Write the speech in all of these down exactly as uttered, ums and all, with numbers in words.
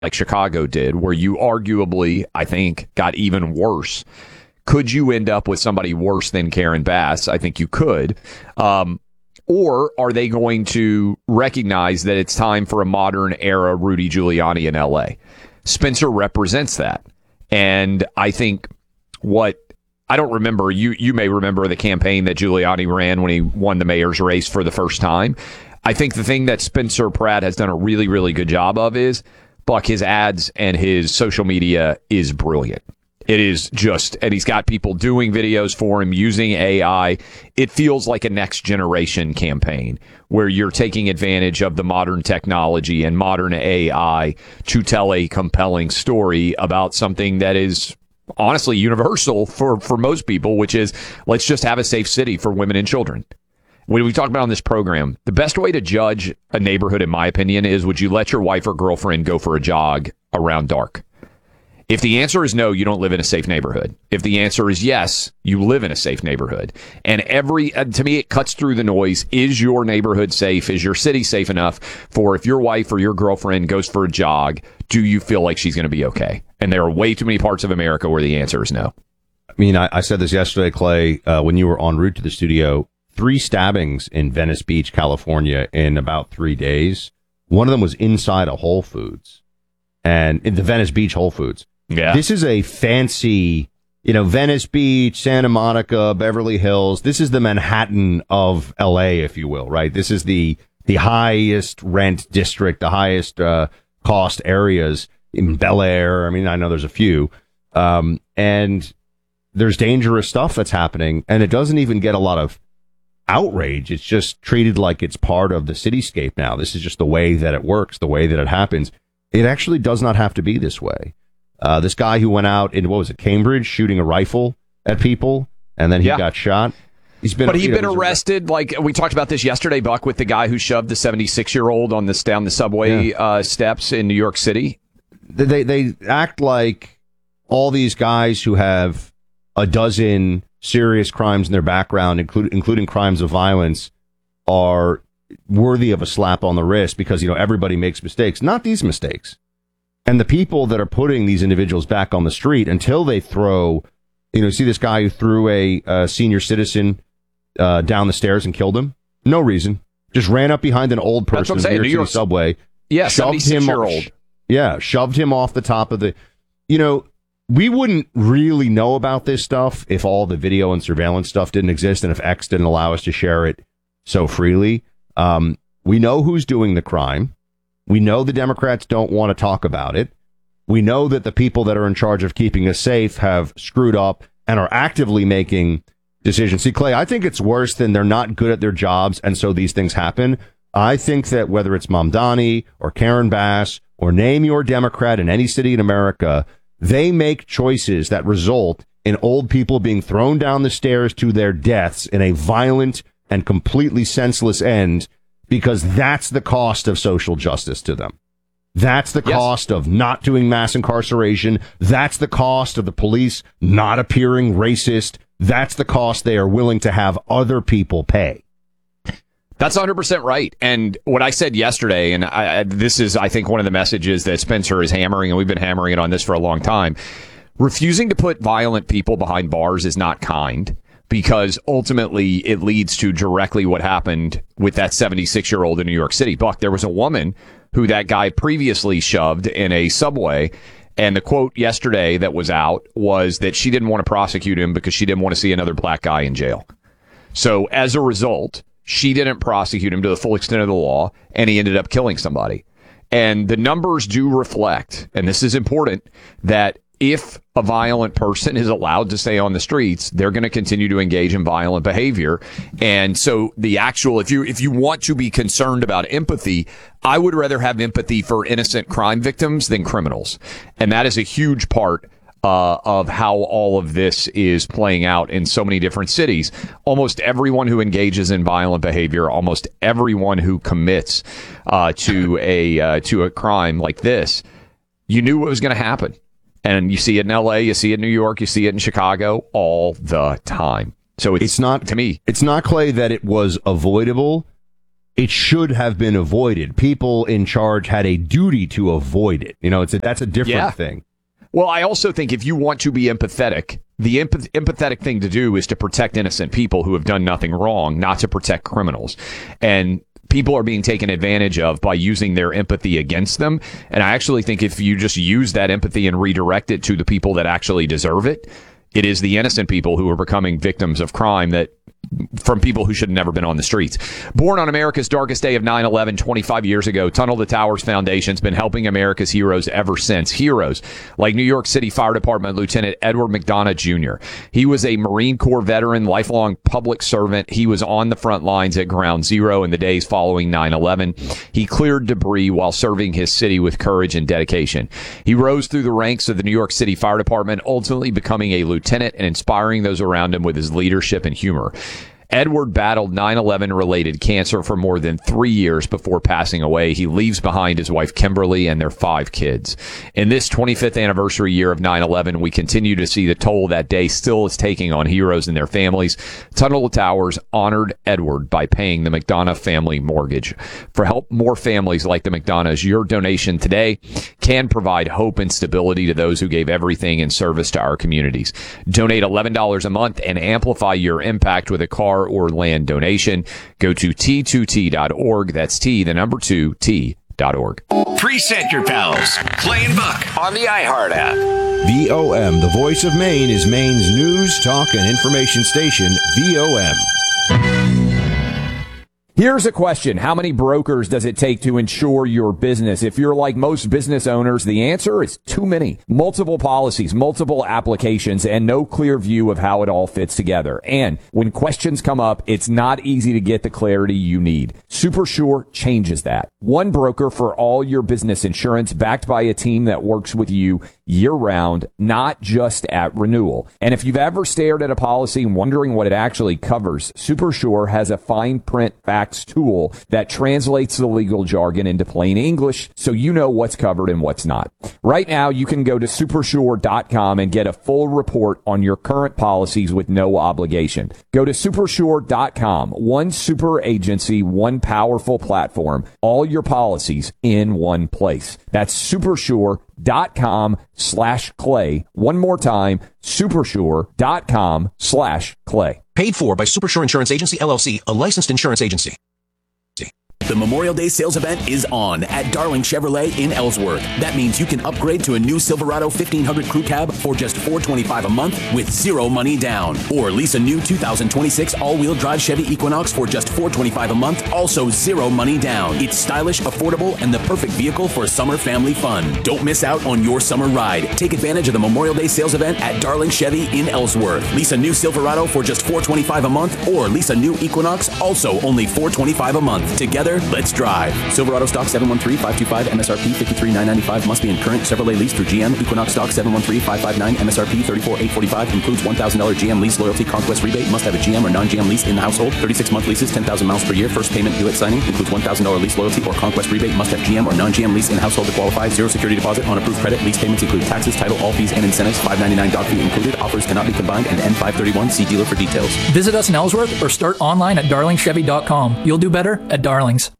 like Chicago did, where you arguably, I think, got even worse. Could you end up with somebody worse than Karen Bass? I think you could. Um, or are they going to recognize that it's time for a modern era Rudy Giuliani in L A? Spencer represents that. And I think what I don't remember, you you may remember the campaign that Giuliani ran when he won the mayor's race for the first time. I think the thing that Spencer Pratt has done a really, really good job of is, Buck, his ads and his social media is brilliant. It is just, and he's got people doing videos for him using A I. It feels like a next generation campaign where you're taking advantage of the modern technology and modern A I to tell a compelling story about something that is honestly universal for, for most people, which is let's just have a safe city for women and children. When we talk about on this program, the best way to judge a neighborhood, in my opinion, is would you let your wife or girlfriend go for a jog around dark? If the answer is no, you don't live in a safe neighborhood. If the answer is yes, you live in a safe neighborhood. And every, to me, it cuts through the noise. Is your neighborhood safe? Is your city safe enough for if your wife or your girlfriend goes for a jog, do you feel like she's going to be okay? And there are way too many parts of America where the answer is no. I mean, I, I said this yesterday, Clay, uh, when you were en route to the studio. Three stabbings in Venice Beach, California in about three days. One of them was inside a Whole Foods, and in the Venice Beach Whole Foods. Yeah. This is a fancy, you know, Venice Beach, Santa Monica, Beverly Hills. This is the Manhattan of L A, if you will, right? This is the, the highest rent district, the highest, uh, cost areas in Bel Air. I mean, I know there's a few. Um, and there's dangerous stuff that's happening, and it doesn't even get a lot of outrage. It's just treated like it's part of the cityscape now. This is just the way that it works, the way that it happens. It actually does not have to be this way. Uh, this guy who went out in, what was it, Cambridge, shooting a rifle at people, and then he yeah. got shot. He's been, but he'd you know, been arrested. A, like we talked about this yesterday, Buck, with the guy who shoved the seventy-six-year-old on this down the subway yeah. uh, steps in New York City. They they act like all these guys who have a dozen serious crimes in their background, including including crimes of violence, are worthy of a slap on the wrist because, you know, everybody makes mistakes. Not these mistakes. And the people that are putting these individuals back on the street until they throw, you know, see this guy who threw a, a senior citizen uh, down the stairs and killed him? No reason. Just ran up behind an old person in the New York City subway. Yeah, shoved him, year old. Yeah, shoved him off the top of the, you know, we wouldn't really know about this stuff if all the video and surveillance stuff didn't exist and if X didn't allow us to share it so freely. Um, we know who's doing the crime. We know the Democrats don't want to talk about it. We know that the people that are in charge of keeping us safe have screwed up and are actively making decisions. See, Clay, I think it's worse than they're not good at their jobs and so these things happen. I think that whether it's Mamdani or Karen Bass or name your Democrat in any city in America, they make choices that result in old people being thrown down the stairs to their deaths in a violent and completely senseless end because that's the cost of social justice to them. That's the yes. cost of not doing mass incarceration. That's the cost of the police not appearing racist. That's the cost they are willing to have other people pay. That's one hundred percent right. And what I said yesterday, and I, this is, I think, one of the messages that Spencer is hammering, and we've been hammering it on this for a long time. Refusing to put violent people behind bars is not kind, because ultimately it leads to directly what happened with that seventy-six-year-old in New York City. Buck, there was a woman who that guy previously shoved in a subway, and the quote yesterday that was out was that she didn't want to prosecute him because she didn't want to see another black guy in jail. So as a result, she didn't prosecute him to the full extent of the law, and he ended up killing somebody. And the numbers do reflect, and this is important, that if a violent person is allowed to stay on the streets, they're going to continue to engage in violent behavior. And so the actual, if you if you want to be concerned about empathy, I would rather have empathy for innocent crime victims than criminals. And that is a huge part uh, of how all of this is playing out in so many different cities. Almost everyone who engages in violent behavior, almost everyone who commits uh, to a uh, to a crime like this, you knew what was going to happen. And you see it in L A, you see it in New York, you see it in Chicago all the time. So it's, it's not, to me, it's not, Clay, that it was avoidable. it should have been avoided. People in charge had a duty to avoid it. You know, it's a, that's a different yeah. thing. Well, I also think if you want to be empathetic, the empath- empathetic thing to do is to protect innocent people who have done nothing wrong, not to protect criminals. And people are being taken advantage of by using their empathy against them. And I actually think if you just use that empathy and redirect it to the people that actually deserve it, it is the innocent people who are becoming victims of crime that from people who should have never been on the streets. Born on America's darkest day of nine eleven, twenty-five years ago, Tunnel to Towers Foundation's been helping America's heroes ever since. Heroes like New York City Fire Department Lieutenant Edward McDonough Junior He was a Marine Corps veteran, lifelong public servant. He was on the front lines at Ground Zero in the days following nine eleven. He cleared debris while serving his city with courage and dedication. He rose through the ranks of the New York City Fire Department, ultimately becoming a lieutenant and inspiring those around him with his leadership and humor. Edward battled nine eleven related cancer for more than three years before passing away. He leaves behind his wife Kimberly and their five kids. In this twenty-fifth anniversary year of nine eleven, we continue to see the toll that day still is taking on heroes and their families. Tunnel to Towers honored Edward by paying the McDonough family mortgage. For help more families like the McDonoughs, your donation today can provide hope and stability to those who gave everything in service to our communities. Donate eleven dollars a month and amplify your impact with a car or land donation. Go to T two T dot org. That's T, the number two, T dot org. Present your pals, Clay and Buck, on the iHeart app. V O M, the voice of Maine, is Maine's news, talk, and information station, V O M. Here's a question. How many brokers does it take to insure your business? If you're like most business owners, the answer is too many. Multiple policies, multiple applications, and no clear view of how it all fits together. And when questions come up, it's not easy to get the clarity you need. SuperSure changes that. One broker for all your business insurance, backed by a team that works with you year-round, not just at renewal. And if you've ever stared at a policy and wondering what it actually covers, SuperSure has a fine print facts tool that translates the legal jargon into plain English so you know what's covered and what's not. Right now, you can go to supersure dot com and get a full report on your current policies with no obligation. Go to supersure dot com. One super agency, one powerful platform, all your policies in one place. That's supersure dot com slash clay. One more time, supersure dot com slash clay. Paid for by Supersure Insurance Agency, L L C, a licensed insurance agency. The Memorial Day sales event is on at Darling Chevrolet in Ellsworth. That means you can upgrade to a new Silverado fifteen hundred Crew Cab for just four hundred twenty-five dollars a month with zero money down. Or lease a new two thousand twenty-six all-wheel drive Chevy Equinox for just four hundred twenty-five dollars a month, also zero money down. It's stylish, affordable, and the perfect vehicle for summer family fun. Don't miss out on your summer ride. Take advantage of the Memorial Day sales event at Darling Chevy in Ellsworth. Lease a new Silverado for just four hundred twenty-five dollars a month, or lease a new Equinox, also only four hundred twenty-five dollars a month. Together, let's drive. Silverado stock seven one three five two five, M S R P fifty-three thousand nine hundred ninety-five, must be in current Chevrolet lease through G M. Equinox stock seven one three five five nine, M S R P thirty-four thousand eight hundred forty-five, includes one thousand dollars G M lease loyalty conquest rebate, must have a G M or non-G M lease in the household, thirty-six month leases, ten thousand miles per year, first payment due at signing, includes one thousand dollars lease loyalty or conquest rebate, must have G M or non-G M lease in household to qualify, zero security deposit on approved credit, lease payments include taxes, title, all fees and incentives, five ninety-nine doc fee included, offers cannot be combined, and N five thirty-one, see dealer for details. Visit us in Ellsworth or start online at darling chevy dot com. You'll do better at Darlings.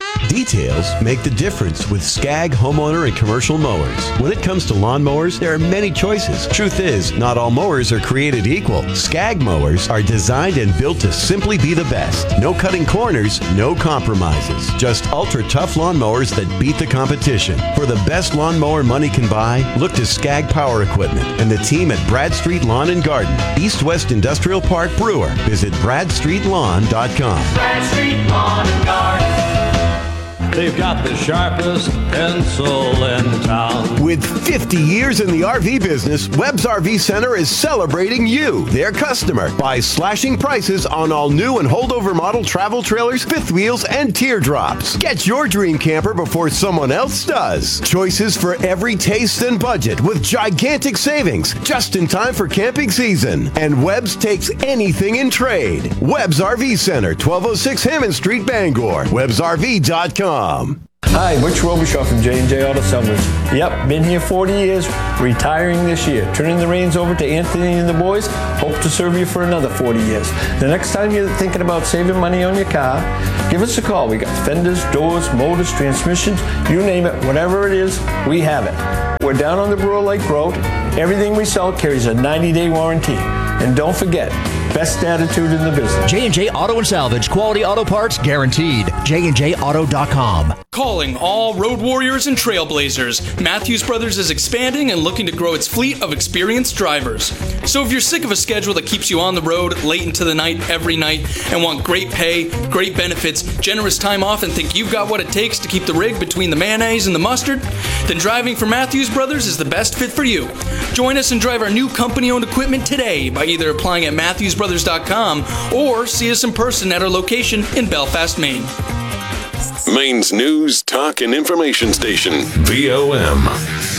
Details make the difference with Skag homeowner and commercial mowers. When it comes to lawn mowers, there are many choices. Truth is, not all mowers are created equal. Skag mowers are designed and built to simply be the best. No cutting corners, no compromises. Just ultra-tough lawn mowers that beat the competition. For the best lawn mower money can buy, look to Skag Power Equipment and the team at Bradstreet Lawn and Garden, East West Industrial Park, Brewer. Visit bradstreet lawn dot com. Bradstreet Lawn and Garden. They've got the sharpest pencil in town. With fifty years in the R V business, Webb's R V Center is celebrating you, their customer, by slashing prices on all new and holdover model travel trailers, fifth wheels, and teardrops. Get your dream camper before someone else does. Choices for every taste and budget with gigantic savings just in time for camping season. And Webb's takes anything in trade. Webb's R V Center, twelve oh six Hammond Street, Bangor. Webbs R V dot com. Hi, Butch Robichaud from J and J Auto Salvage. Yep, been here forty years, retiring this year. Turning the reins over to Anthony and the boys. Hope to serve you for another forty years. The next time you're thinking about saving money on your car, give us a call. We got fenders, doors, motors, transmissions, you name it. Whatever it is, we have it. We're down on the Brewer Lake Road. Everything we sell carries a ninety-day warranty. And don't forget, best attitude in the business. J and J Auto and Salvage. Quality auto parts guaranteed. J and J auto dot com. Calling all road warriors and trailblazers. Matthews Brothers is expanding and looking to grow its fleet of experienced drivers. So if you're sick of a schedule that keeps you on the road late into the night every night and want great pay, great benefits, generous time off, and think you've got what it takes to keep the rig between the mayonnaise and the mustard, then driving for Matthews Brothers is the best fit for you. Join us and drive our new company-owned equipment today by either applying at matthews brothers dot com or see us in person at our location in Belfast, Maine. Maine's news, talk, and information station, V O M.